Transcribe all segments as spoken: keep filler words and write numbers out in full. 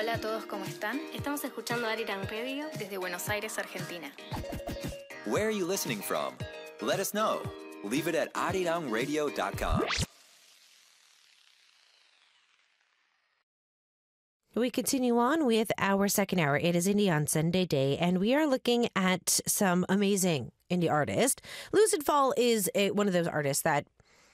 Hola a todos, ¿cómo están? Estamos escuchando Arirang Radio desde Buenos Aires, Argentina. Where are you listening from? Let us know. Leave it at arirang radio dot com. We continue on with our second hour. It is Indie on Sunday Day, and we are looking at some amazing indie artists. Lucid Fall is a, one of those artists that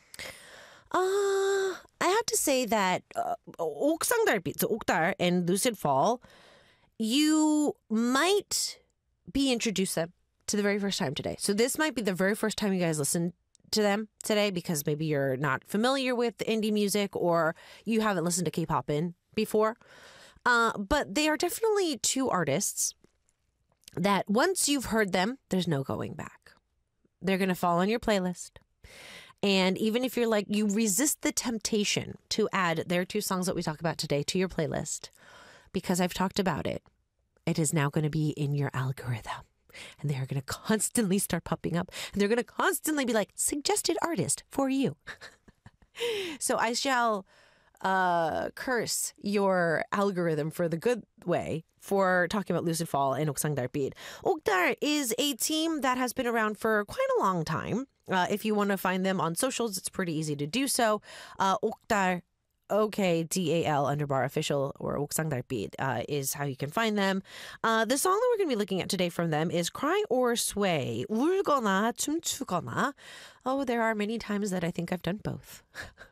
Uh, I have to say that uh, 옥상 달빛, so 옥달 and Lucid Fall, you might be introduced them to the very first time today. So this might be the very first time you guys listen to them today because maybe you're not familiar with indie music or you haven't listened to K-pop in before. Uh, but they are definitely two artists that once you've heard them, there's no going back. They're going to fall on your playlist. And even if you're like, you resist the temptation to add their two songs that we talk about today to your playlist, because I've talked about it, it is now going to be in your algorithm. And they're going to constantly start popping up. And they're going to constantly be like, suggested artist for you. So I shall uh, curse your algorithm for the good way for talking about Lucid Fall and 옥상 달빛. 옥달 is a team that has been around for quite a long time. Uh, if you want to find them on socials, it's pretty easy to do so. Uh, 옥달, O K D A L underbar official or 옥상 달빛 uh, is how you can find them. Uh, the song that we're going to be looking at today from them is Cry or Sway. 울거나 춤추거나. Oh, there are many times that I think I've done both.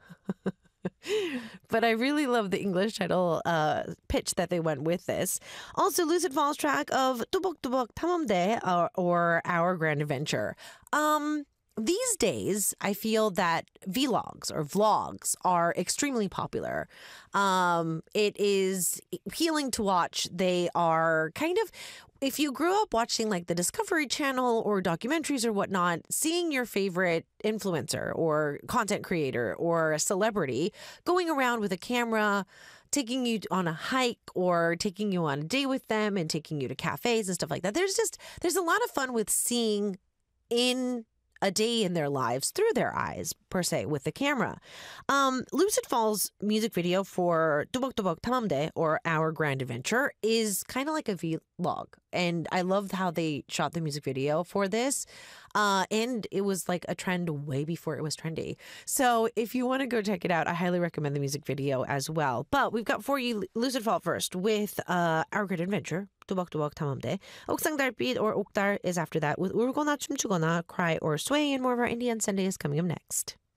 But I really love the English title uh, pitch that they went with this. Also, Lucid Fall's track of 뚜벅뚜벅 탐험대 or, or Our Grand Adventure. Um... These days, I feel that vlogs or vlogs are extremely popular. Um, it is appealing to watch. They are kind of, if you grew up watching like the Discovery Channel or documentaries or whatnot, seeing your favorite influencer or content creator or a celebrity going around with a camera, taking you on a hike or taking you on a day with them and taking you to cafes and stuff like that. There's just, there's a lot of fun with seeing in a day in their lives through their eyes, per se, with the camera. Um, Lucid Fall's music video for 뚜벅뚜벅 탐험대, or Our Grand Adventure, is kind of like a vlog. And I loved how they shot the music video for this. Uh, and it was like a trend way before it was trendy. So if you want to go check it out, I highly recommend the music video as well. But we've got for you Lucid Fall first with uh, Our Grand Adventure. 뚜벅뚜벅 탐험대. 옥상 달빛 or 옥달 is after that with 울거나 춤추거나, Cry or Sway, and more of our Indie on Sunday is coming up next.